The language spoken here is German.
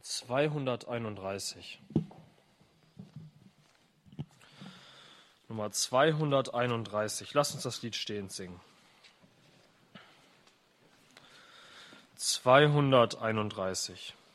231. Nummer 231. Lass uns das Lied stehend singen. 231.